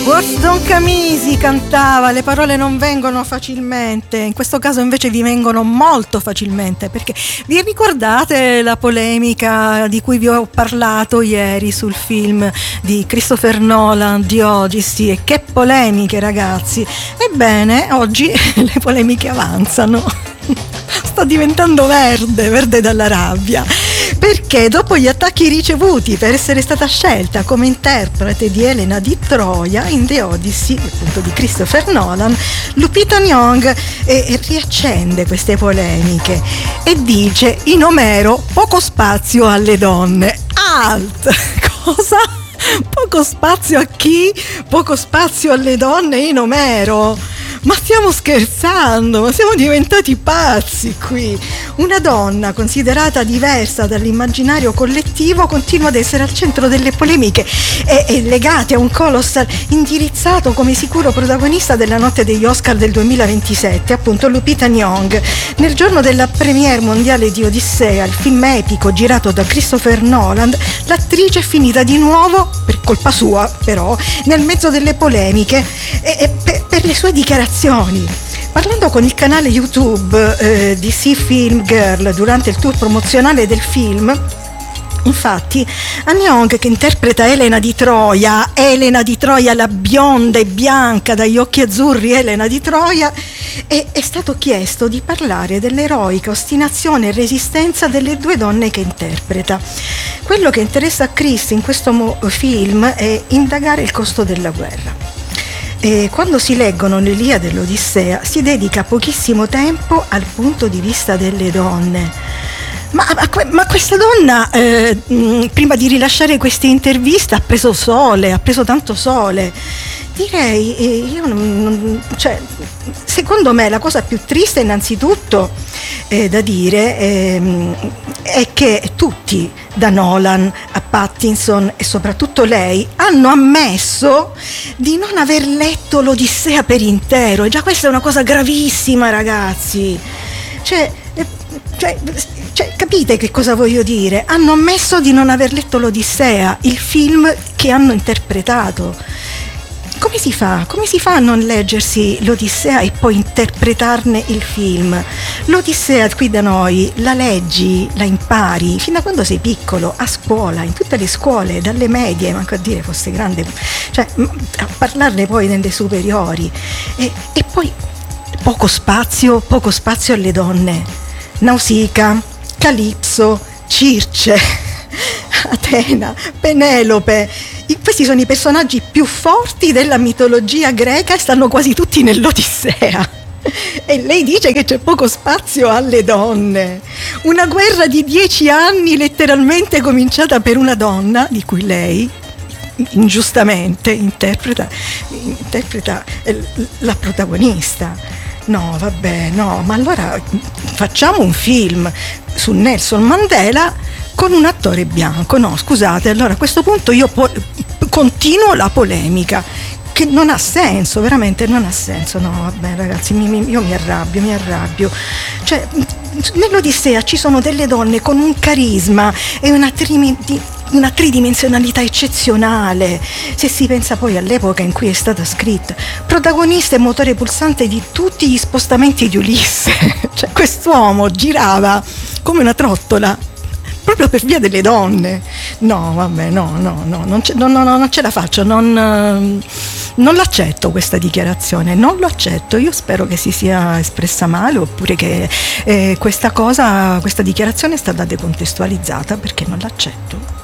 Don Camisi cantava "le parole non vengono facilmente", in questo caso invece vi vengono molto facilmente, perché vi ricordate la polemica di cui vi ho parlato ieri sul film di Christopher Nolan di Odyssey? E che polemiche, ragazzi! Ebbene, oggi le polemiche avanzano. Sto diventando verde dalla rabbia, perché dopo gli attacchi ricevuti per essere stata scelta come interprete di Elena di Troia in The Odyssey, appunto di Christopher Nolan, Lupita Nyong'o riaccende queste polemiche e dice: in Omero poco spazio alle donne. Alt! Cosa? Poco spazio a chi? Poco spazio alle donne in Omero? Ma stiamo scherzando? Ma siamo diventati pazzi qui? Una donna considerata diversa dall'immaginario collettivo continua ad essere al centro delle polemiche e legate a un colossal indirizzato come sicuro protagonista della notte degli Oscar del 2027, appunto Lupita Nyong'o. Nel giorno della premiere mondiale di Odissea, il film epico girato da Christopher Nolan, l'attrice è finita di nuovo, per colpa sua però, nel mezzo delle polemiche per le sue dichiarazioni. Parlando con il canale YouTube di Sea Film Girl durante il tour promozionale del film, infatti, a Nyong'o, che interpreta Elena di Troia, la bionda e bianca dagli occhi azzurri Elena di Troia, è stato chiesto di parlare dell'eroica ostinazione e resistenza delle due donne che interpreta. Quello che interessa a Chris in questo film è indagare il costo della guerra. E quando si leggono l'Iliade e l'Odissea si dedica pochissimo tempo al punto di vista delle donne. Ma questa donna prima di rilasciare queste interviste ha preso tanto sole. Direi, secondo me la cosa più triste innanzitutto da dire è che tutti, da Nolan a Pattinson e soprattutto lei, hanno ammesso di non aver letto l'Odissea per intero, e già questa è una cosa gravissima, ragazzi. Cioè, capite che cosa voglio dire? Hanno ammesso di non aver letto l'Odissea, il film che hanno interpretato. Come si fa? Come si fa a non leggersi l'Odissea e poi interpretarne il film? L'Odissea qui da noi la leggi, la impari fin da quando sei piccolo, a scuola, in tutte le scuole, dalle medie, manco a dire fosse grande, cioè a parlarne poi nelle superiori. E poi poco spazio alle donne. Nausicaa, Calipso, Circe, Atena, Penelope. Questi sono i personaggi più forti della mitologia greca e stanno quasi tutti nell'Odissea. E lei dice che c'è poco spazio alle donne. Una guerra di 10 anni letteralmente cominciata per una donna di cui lei ingiustamente interpreta la protagonista. No, vabbè, no, ma allora facciamo un film su Nelson Mandela con un attore bianco. No, scusate, allora a questo punto io continuo la polemica, che non ha senso, veramente non ha senso. No, vabbè, ragazzi, io mi arrabbio. Cioè, nell'Odissea ci sono delle donne con un carisma e una tridimensionalità eccezionale, se si pensa poi all'epoca in cui è stata scritta, protagonista e motore pulsante di tutti gli spostamenti di Ulisse. Cioè, quest'uomo girava come una trottola proprio per via delle donne. No, vabbè, no, non ce la faccio, non l'accetto questa dichiarazione, non lo accetto. Io spero che si sia espressa male, oppure che questa dichiarazione è stata decontestualizzata, perché non l'accetto.